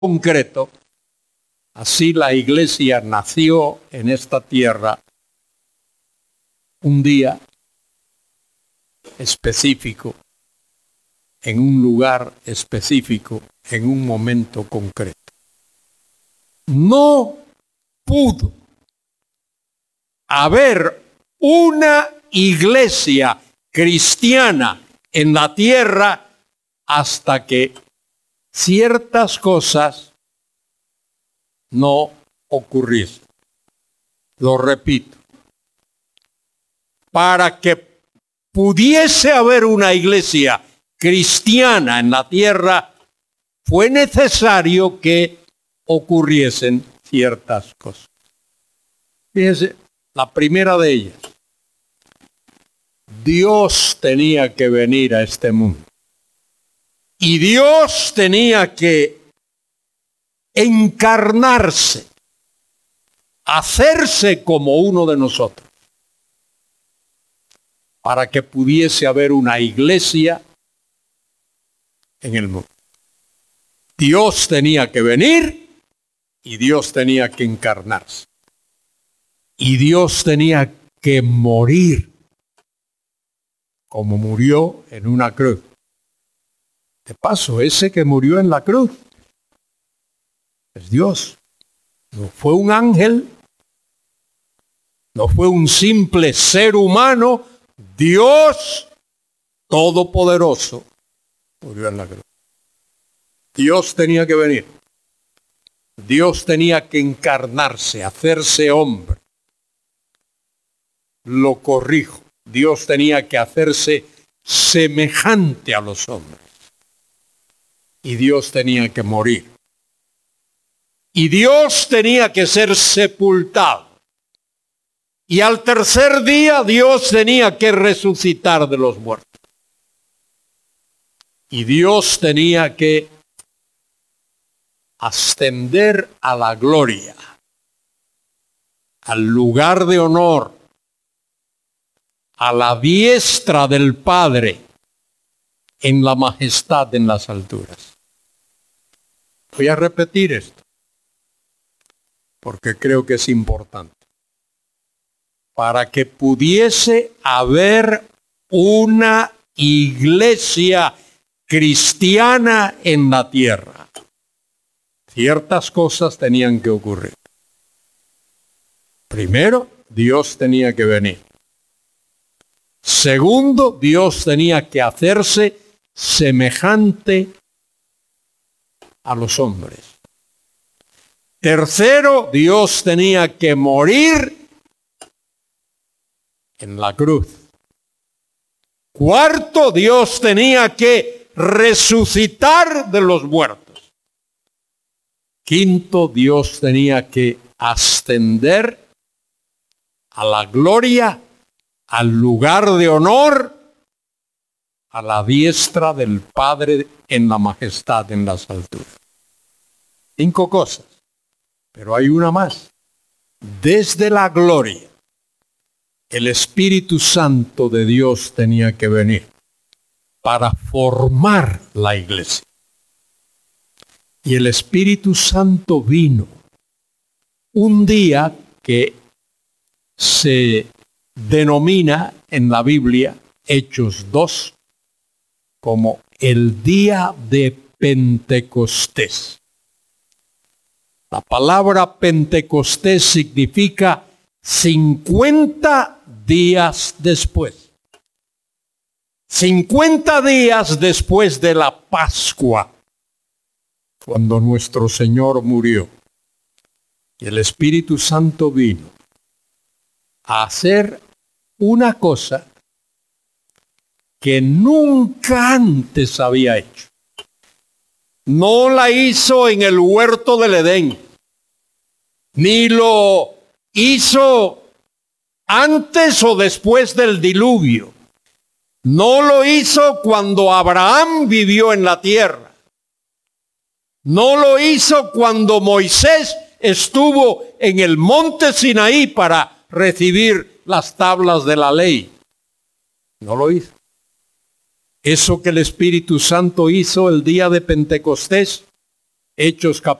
concreto, así la iglesia nació en esta tierra un día específico, en un lugar específico, en un momento concreto. No pudo haber una iglesia cristiana en la tierra hasta que ciertas cosas no ocurriesen. Lo repito, para que pudiese haber una iglesia cristiana en la tierra, fue necesario que ocurriesen ciertas cosas. Fíjense, la primera de ellas, Dios tenía que venir a este mundo. Y Dios tenía que encarnarse, hacerse como uno de nosotros, para que pudiese haber una iglesia en el mundo. Dios tenía que venir y Dios tenía que encarnarse. Y Dios tenía que morir, como murió en una cruz. De paso, ese que murió en la cruz es Dios. No fue un ángel, no fue un simple ser humano. Dios Todopoderoso murió en la cruz. Dios tenía que venir. Dios tenía que encarnarse, hacerse hombre. Lo corrijo. Dios tenía que hacerse semejante a los hombres. Y Dios tenía que morir. Y Dios tenía que ser sepultado. Y al tercer día Dios tenía que resucitar de los muertos. Y Dios tenía que ascender a la gloria, al lugar de honor, a la diestra del Padre, en la majestad en las alturas. Voy a repetir esto, porque creo que es importante. Para que pudiese haber una iglesia cristiana en la tierra, ciertas cosas tenían que ocurrir. Primero, Dios tenía que venir. Segundo, Dios tenía que hacerse semejante a los hombres. Tercero, Dios tenía que morir en la cruz. Cuarto, Dios tenía que resucitar de los muertos. Quinto, Dios tenía que ascender a la gloria, al lugar de honor, a la diestra del Padre en la majestad en las alturas. 5 cosas, pero hay una más. Desde la gloria, el Espíritu Santo de Dios tenía que venir para formar la iglesia. Y el Espíritu Santo vino un día que se denomina en la Biblia, Hechos 2, como el día de Pentecostés. La palabra Pentecostés significa 50 días después. 50 días después de la Pascua, cuando nuestro Señor murió. Y el Espíritu Santo vino a hacer una cosa que nunca antes había hecho. No la hizo en el huerto del Edén, ni lo hizo antes o después del diluvio. No lo hizo cuando Abraham vivió en la tierra. No lo hizo cuando Moisés estuvo en el monte Sinaí para recibir las tablas de la ley. No lo hizo. Eso que el Espíritu Santo hizo el día de Pentecostés Hechos